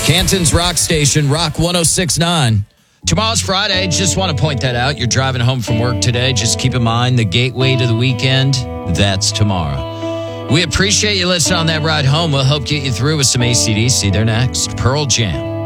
Canton's Rock Station, Rock 106.9. Tomorrow's Friday. Just want to point that out. You're driving home from work today. Just keep in mind the gateway to the weekend, that's tomorrow. We appreciate you listening on that ride home. We'll help get you through with some AC/DC. They're next. Pearl Jam.